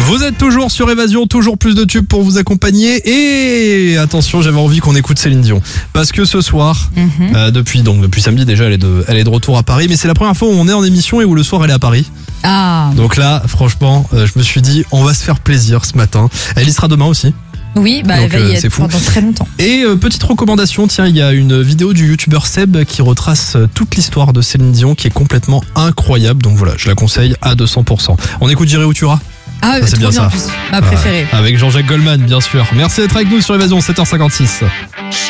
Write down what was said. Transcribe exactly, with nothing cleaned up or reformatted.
Vous êtes toujours sur Évasion, toujours plus de tubes pour vous accompagner. Et attention, j'avais envie qu'on écoute Céline Dion. Parce que ce soir, mm-hmm. euh, depuis donc depuis samedi déjà, elle est, de, elle est de retour à Paris. Mais c'est la première fois où on est en émission et où le soir elle est à Paris. Ah. Donc là, franchement, euh, je me suis dit, on va se faire plaisir ce matin. Elle y sera demain aussi. Oui, bah, donc, elle va y euh, être pendant très longtemps. Et euh, petite recommandation, tiens, il y a une vidéo du youtubeur Seb qui retrace toute l'histoire de Céline Dion qui est complètement incroyable. Donc voilà, je la conseille à deux cents pour cent. On écoute J'irai où tu iras. Ah, ça, c'est bien, bien ça. En plus, ma préférée. Ouais, avec Jean-Jacques Goldman, bien sûr. Merci d'être avec nous sur Évasion, sept heures cinquante-six.